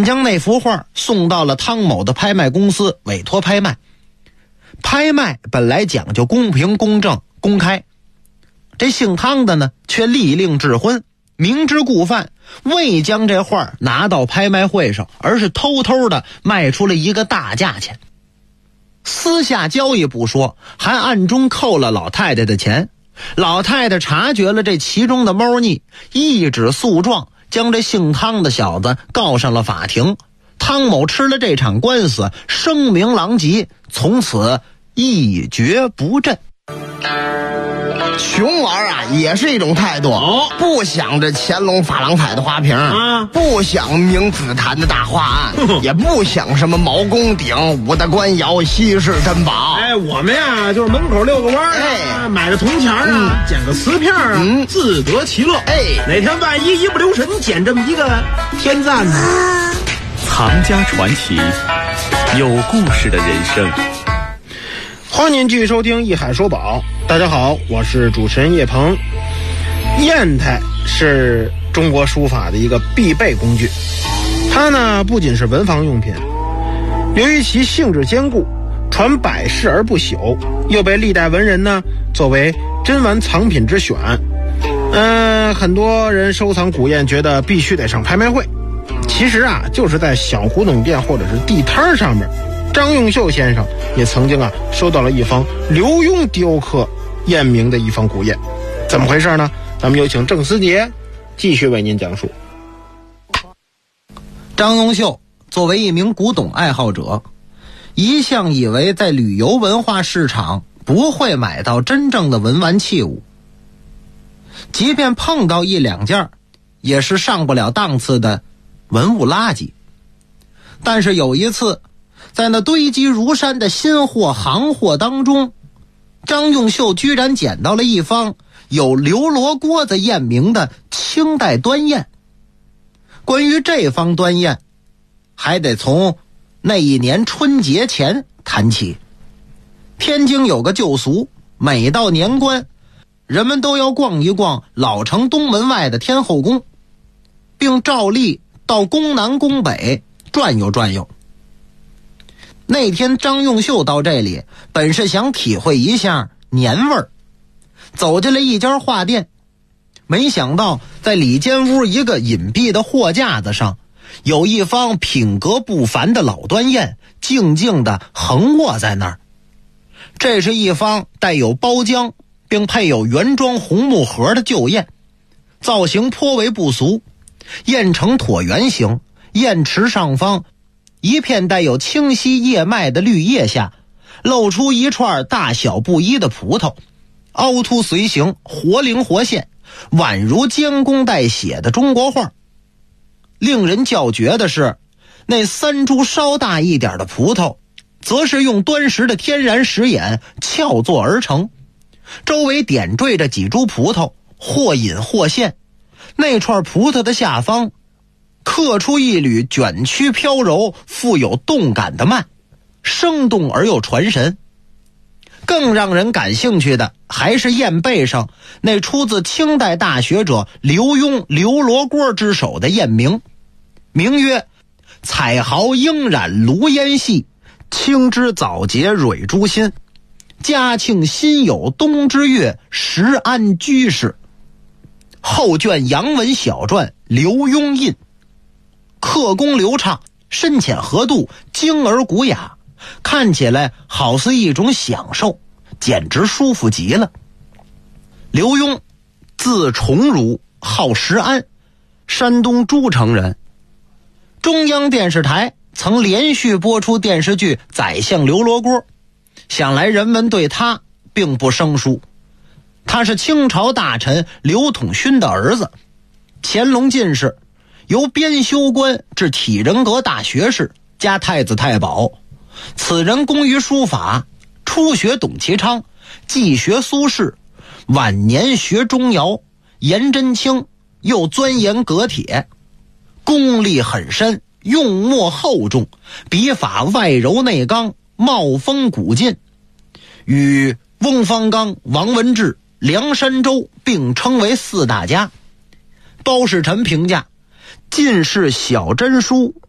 将那幅画送到了汤某的拍卖公司委托拍卖。拍卖本来讲究公平公正公开，这姓汤的呢却立令智昏，明知故犯，未将这画拿到拍卖会上，而是偷偷的卖出了一个大价钱。私下交易不说，还暗中扣了老太太的钱。老太太察觉了这其中的猫腻，一纸诉状将这姓汤的小子告上了法庭。汤某吃了这场官司，声名狼藉，从此一蹶不振。 穷玩啊也是一种态度，不想着乾隆珐琅彩的花瓶不想明紫檀的大画案也不想什么毛公鼎、五大官窑、稀世珍宝。 我们呀就是门口遛个弯买个铜钱捡个瓷片自得其乐。哪天万一一不留神捡这么一个天赞呢？ 藏家传奇，有故事的人生。 欢迎您继续收听《一海说宝》。大家好，我是主持人叶鹏。砚台是中国书法的一个必备工具，它呢不仅是文房用品，由于其性质坚固，传百世而不朽，又被历代文人呢作为珍玩藏品之选。很多人收藏古砚觉得必须得上拍卖会，其实啊就是在小古董店或者是地摊上面。张用秀先生也曾经收到了一方刘墉雕刻砚名的一方古砚，怎么回事呢？咱们有请郑思杰继续为您讲述。 张用秀作为一名古董爱好者，一向以为在旅游文化市场不会买到真正的文玩器物，即便碰到一两件也是上不了档次的文物垃圾。但是有一次，在那堆积如山的新货行货当中，张用秀居然捡到了一方有刘罗锅子砚名的清代端砚。关于这方端砚，还得从那一年春节前谈起。天津有个旧俗，每到年关，人们都要逛一逛老城东门外的天后宫，并照例到宫南宫北转悠转悠。那天张用秀到这里，本是想体会一下年味儿，走进了一家画店，没想到在里间屋一个隐蔽的货架子上，有一方品格不凡的老端砚静静地横卧在那儿。这是一方带有包浆并配有原装红木盒的旧砚，造型颇为不俗，砚呈椭圆形，砚池上方一片带有清晰叶脉的绿叶下，露出一串大小不一的葡萄，凹凸随形，活灵活现，宛如监工带血的中国画。令人叫绝的是，那三株稍大一点的葡萄则是用端石的天然石眼撬做而成，周围点缀着几株葡萄，或隐或现。那串葡萄的下方刻出一缕卷曲飘柔、富有动感的蔓，生动而又传神。更让人感兴趣的还是砚背上那出自清代大学者刘墉刘罗锅之手的砚名，名曰彩毫应染炉烟细，青之早节蕊珠心，嘉庆辛酉冬之月，时安居士。后卷洋文小篆刘墉印，刻工流畅，深浅合度，精而古雅，看起来好似一种享受，简直舒服极了。刘墉字崇儒，号石安，山东诸城人。中央电视台曾连续播出电视剧《宰相刘罗锅》，想来人们对他并不生疏。他是清朝大臣刘统勋的儿子，乾隆进士，由编修官至体仁阁大学士加太子太保。此人工于书法，初学董其昌，既学苏轼，晚年学钟繇、颜真卿，又钻研阁帖，功力很深，用墨厚重，笔法外柔内刚，貌风古劲，与翁方刚、王文志、梁山周并称为四大家。包世臣评价，进士小真书，